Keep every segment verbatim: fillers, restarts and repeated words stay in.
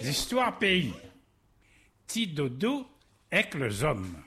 Histoire pays. Ti dodo avec les hommes.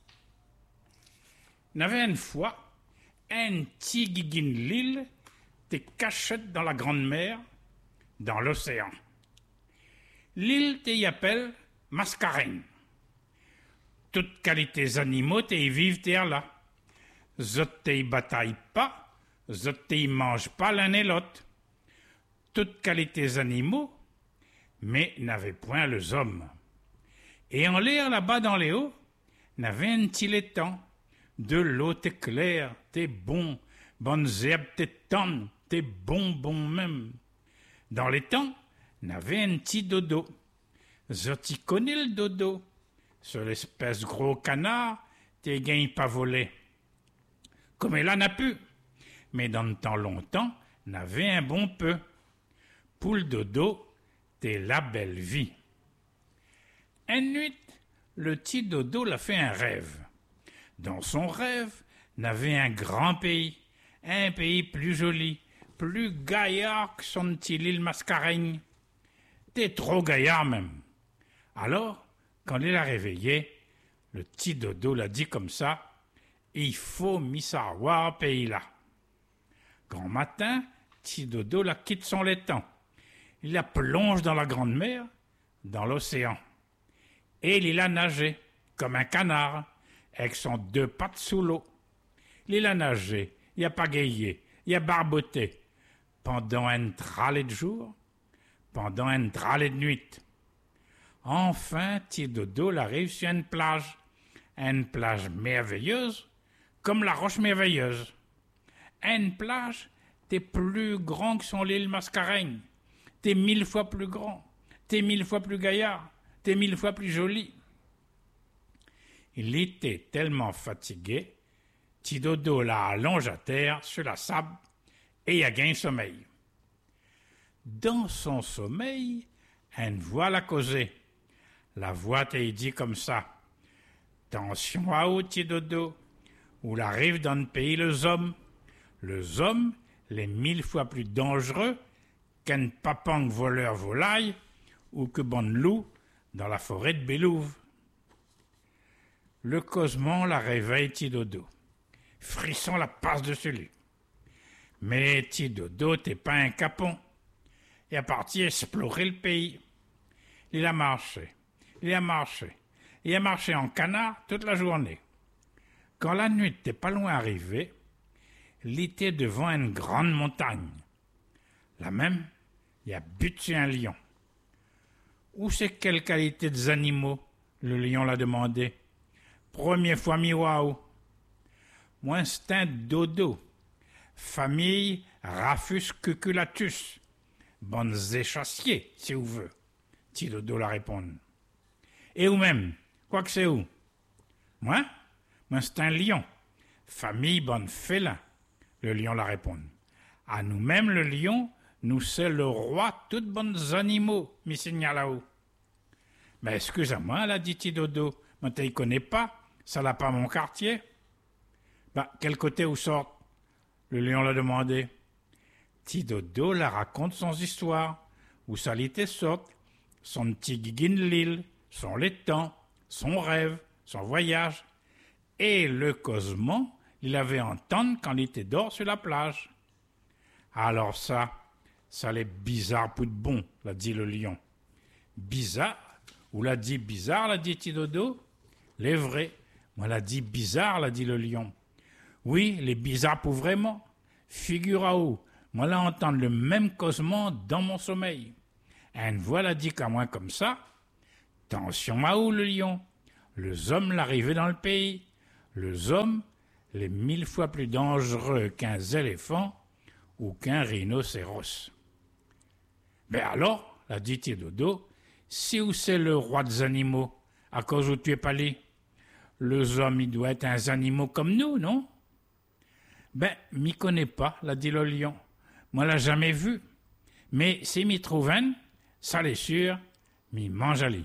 N'avait une fois un petit guiguine l'île des cachettes dans la grande mer, dans l'océan. L'île te y appelle Mascareigne. Toutes qualités animaux te y vivent terre là. Zot te y bataille pas, zot te y mange pas l'un et l'autre. Toutes qualités animaux, mais n'avaient point les hommes. Et en l'air là-bas dans les hauts, n'avait un petit étang. De l'eau t'es clair, t'es bon, bonnes herbes t'es tonnes, t'es bon bon même. Dans l'étang, n'avait un petit dodo. Zot y connaît le dodo. Sur l'espèce gros canard, t'es gagne pas volé. Comme elle en a pu. Mais dans le temps longtemps, n'avait un bon peu. Pour le dodo, t'es la belle vie. Une nuit, le petit dodo l'a fait un rêve. Dans son rêve, n'avait un grand pays, un pays plus joli, plus gaillard que son petit île Mascareigne. T'es trop gaillard même. Alors, quand il a réveillé, le petit dodo l'a dit comme ça, il faut m'y savoir pays là. Grand matin, petit dodo la quitte son laitan. Il la plonge dans la grande mer, dans l'océan. Et il a nagé, comme un canard, avec son deux pattes sous l'eau. Il a nagé, il a pagayé, il a barboté, pendant un tralé de jour, pendant un tralé de nuit. Enfin, petit dodo arrive sur une plage, une plage merveilleuse, comme la roche merveilleuse. Une plage, t'es plus grand que son île Mascareigne. T'es mille fois plus grand, t'es mille fois plus gaillard, t'es mille fois plus joli. Il était tellement fatigué, petit dodo la allonge à terre sur la sable et il a gagné sommeil. Dans son sommeil, une voix l'a causé. La voix t'a dit comme ça. Attention à où, petit dodo, où arrive dans le pays les hommes. Les hommes, les mille fois plus dangereux qu'un papang voleur volaille ou que bon loup dans la forêt de Bélouve. Le cosmon la réveille petit dodo. Frisson la passe dessus lui. Mais petit dodo, t'es pas un capon. Il est parti explorer le pays. Il a marché, il a marché, il a marché en canard toute la journée. Quand la nuit t'es pas loin arrivé, il était devant une grande montagne. Là même, il a buté un lion. Où c'est quelle qualité des animaux? Le lion l'a demandé. Première fois mi-waouh. Moi, c'est un dodo. Famille Raphus cuculatus. Bonnes échassiers, si vous veut. Petit dodo la répondre. Et où même? Quoi que c'est où? Moi? Moi, c'est un lion. Famille bonne félin. Le lion la répondre. À nous-mêmes, le lion, nous c'est le roi toutes bonnes animaux, mi signal là-haut. Mais excusez-moi, l'a dit petit dodo. Moi, tu ne connais pas. Ça n'a pas mon quartier. Bah, quel côté où sort? Le lion l'a demandé. Petit dodo la raconte son histoire, où ça l'était sorte, son petit guiguine l'île, son laitan, son rêve, son voyage, et le cosmon, il avait entendu quand il était dehors sur la plage. Alors ça, ça l'est bizarre pour de bon, l'a dit le lion. Bizarre? Ou l'a dit bizarre, l'a dit petit dodo? Les vrais. Moi l'a dit bizarre, l'a dit le lion. Oui, les bizarres pour vraiment. Figure à où? Moi là entendre le même cosmon dans mon sommeil. Une voix l'a dit qu'à moi comme ça. Attention à où le lion? Les hommes l'arrivaient dans le pays. Les hommes, les mille fois plus dangereux qu'un éléphant ou qu'un rhinocéros. Ben alors, l'a dit Dodo, si où c'est le roi des animaux, à cause où tu es pas allé? Les hommes, ils doivent être un animaux comme nous, non? Ben, m'y connais pas, l'a dit le lion. Moi, l'a jamais vu. Mais si m'y trouve un, ça l'est sûr, m'y mange à lui.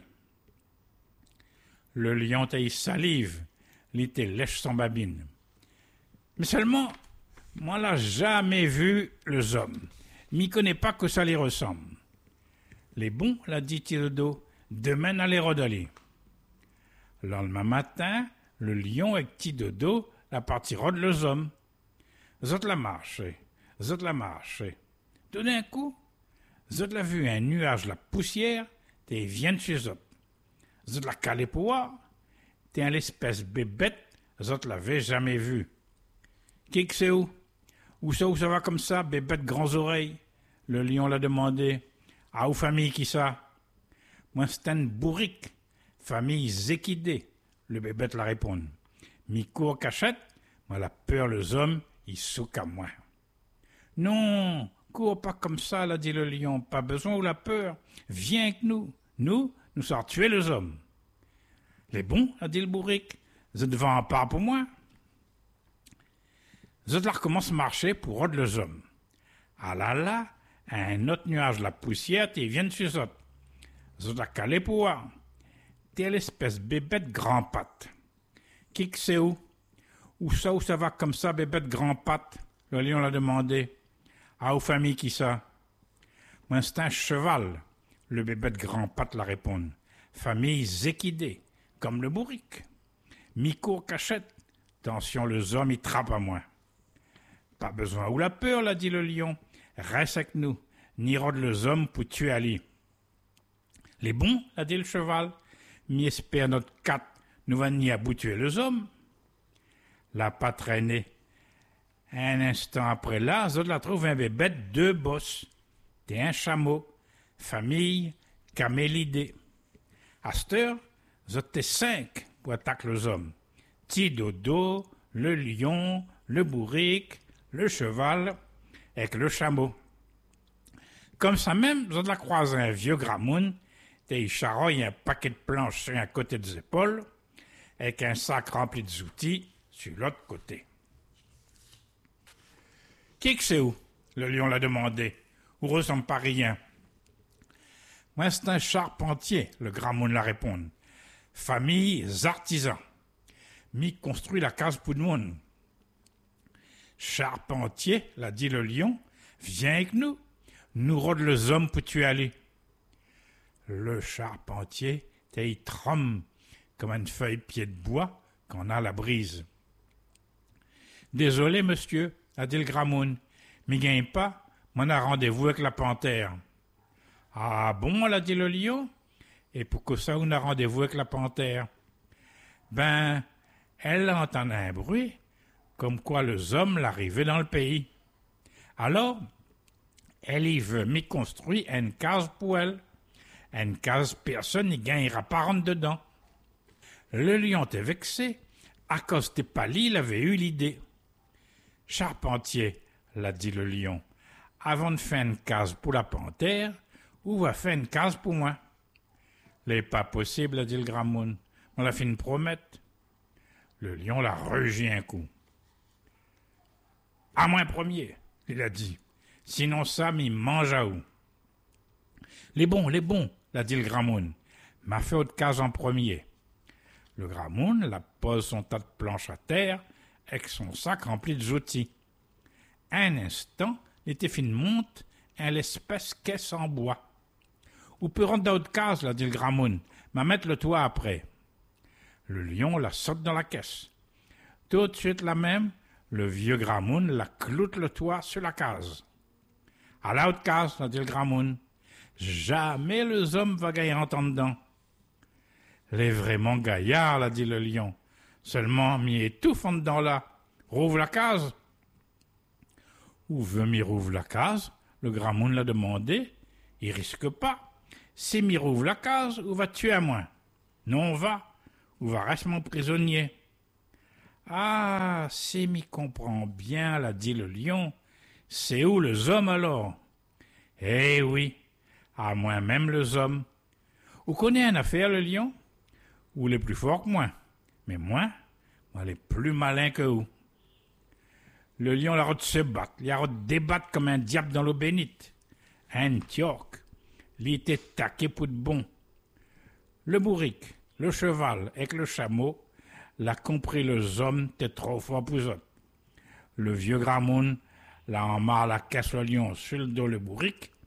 Le lion taille salive, l'été lèche son babine. Mais seulement, moi, l'a jamais vu les hommes. M'y connais pas que ça les ressemble. Les bons, la dit Tiraudot, demain allez rodaler. Le lendemain matin, le lion avec petit dodo la partie rôde les hommes. Zot la marché, zot la marché. Tout d'un coup, zot la vu un nuage la poussière, t'es vient chez zot. Zot la calé pour voir, t'es un l'espèce bébête, zot l'avait jamais vu. Qui que c'est où? Où ça, où ça va comme ça, bébête grands oreilles? Le lion l'a demandé. Ah, où famille qui ça? Moi, c'est un bourrique, famille Zékidé, le bébête la répond. Mi court cachette, moi la peur les hommes, ils souquent à moi. Non, cours pas comme ça, l'a dit le lion, pas besoin ou la peur, viens avec nous, nous, nous sortons tuer les hommes. Les bons, a dit le bourrique, vous êtes devant un pas pour moi. Vous êtes là recommence à marcher pour rôder les hommes. Ah là là, un autre nuage la poussière, t'es viens chez eux. Vous êtes là calé pour voir. T'es l'espèce bébête grand patte. Qui que c'est où? Où ça, où ça va comme ça, bébête grand patte? Le lion l'a demandé. Ah, où famille qui ça? Moi, c'est un cheval. Le bébête grand patte la répond. Famille Zékidé, comme le bourrique. Mi-court cachette. Attention, les hommes, ils trappent à moi. Pas besoin ou la peur, l'a dit le lion. Reste avec nous. Ni rôde les hommes pour tuer Ali. Les bons, a dit le cheval. Mi espère notre cat, nous va ni aboutuer les hommes. La pas traîné. Un instant après là, Zod la trouve un bébête, deux bosses. T'es un chameau. Famille Camélidée. À cette heure, Zod t'es cinq pour attaquer les hommes. Ti dodo, le lion, le bourrique, le cheval, avec le chameau. Comme ça même, Zod la croise un vieux gramoun, t'es charogne un paquet de planches sur un côté des épaules, avec un sac rempli d'outils sur l'autre côté. Qui que c'est où? Le lion l'a demandé. Où ressemble pas rien? Moi, c'est un charpentier, le gramoun l'a répondu. Famille artisans. Mi construit la case pour le monde. Charpentier, l'a dit le lion, viens avec nous. Nous rôde les hommes pour tuer aller. Le charpentier, t'es tremble comme une feuille pied de bois qu'on a à la brise. Désolé, monsieur, a dit le gramoun, mais gagne pas, m'en a rendez-vous avec la panthère. Ah bon, l'a dit le lion, et pourquoi ça on a rendez-vous avec la panthère? Ben, elle entend un bruit, comme quoi les hommes l'arrivaient dans le pays. Alors, elle y veut m'y construire une case pour elle. Une case, personne n'y gagnera pas rentre dedans. Le lion était vexé, à cause de Pali, il avait eu l'idée. Charpentier, l'a dit le lion, avant de faire une case pour la panthère, ou va faire une case pour moi? N'est pas possible, a dit le gramoun, on l'a fait une promette. Le lion l'a rugit un coup. À moi premier, il a dit, sinon ça m'y mange à où? Les bons, les bons, l'a dit le gramoun, m'a fait autre case en premier. Le gramoun la pose son tas de planches à terre avec son sac rempli de outils. Un instant, il était fin de monte un l'espèce caisse en bois. Ou peut rentrer dans l'autre case, l'a dit le gramoun, m'a mettre le toit après. Le lion la saute dans la caisse. Tout de suite la même, le vieux gramoun la cloute le toit sur la case. À la haute case, l'a dit le gramoun, jamais les hommes va gagner en temps dedans. Les vraiment gaillards, l'a dit le lion. Seulement, m'y étouffe en dedans là. Rouvre la case. Où veut m'y rouvre la case? Le gramoun l'a demandé. Il risque pas. Si m'y rouvre la case, où va tuer à moi? Non, on va. Où va rester mon prisonnier? Ah, si m'y comprend bien, l'a dit le lion. C'est où les hommes alors? Eh oui, à moi même les hommes. Vous connaissez une affaire, le lion? Ou les plus forts que moi? Mais moi, moi, les plus malins que vous. Le lion l'a de se battre, il a de débattre comme un diable dans l'eau bénite. Antioche, il était taqué pour de bon. Le bourrique, le cheval avec le chameau, l'a compris les hommes, t'es trop fort pour eux. Le vieux gramoun l'a en marre la caisse au lion sur le dos le bourrique,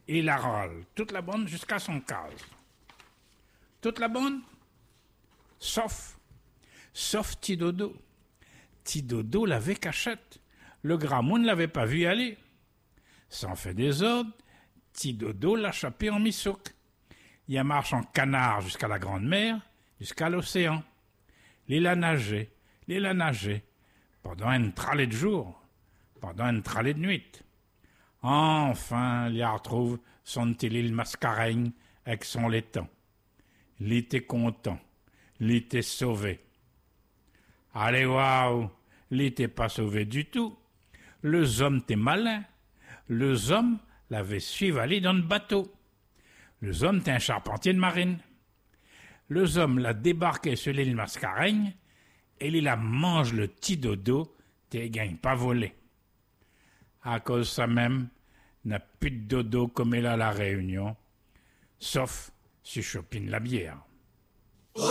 et la râle, toute la bonne jusqu'à son case. Toute la bonne, sauf, sauf petit dodo. Petit dodo l'avait cachette. Le grand monde ne l'avait pas vu aller. Sans fait des ordres, petit dodo l'a chapé en missouk. Il a marché en canard jusqu'à la grande mer, jusqu'à l'océan. Il a nagé, il a nagé, pendant une tralée de jour, pendant une tralée de nuit. Enfin, il retrouve son petit île Mascareigne avec son laiton. Il était content, il était sauvé. Allez, waouh, il n'était pas sauvé du tout. Le homme était malin. Le homme l'avait suivi aller dans le bateau. Le homme était un charpentier de marine. Le homme l'a débarqué sur l'île Mascareigne et il a mangé le petit dodo, t'es gagne pas volé. À cause de ça même, n'a plus de dodo comme il a à la Réunion, sauf si chopine la bière.